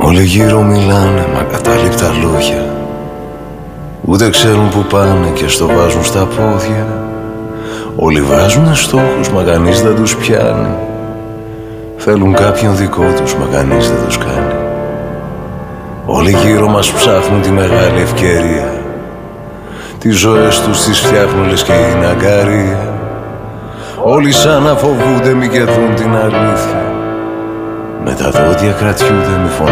Όλοι γύρω μιλάνε με ακατάληπτα λόγια, ούτε ξέρουν που πάνε και στο βάζουν στα πόδια. Όλοι βάζουνε στόχους μα κανείς δεν τους πιάνει. Θέλουν κάποιον δικό τους μα κανείς δεν τους κάνει. Όλοι γύρω μας ψάχνουν τη μεγάλη ευκαιρία. Τις ζωές τους τις φτιάχνουν λες και είναι αγκαρία. Όλοι σαν να φοβούνται μη κερδούν την αλήθεια. Με τα δόντια κρατιούνται μη φωνάζουν.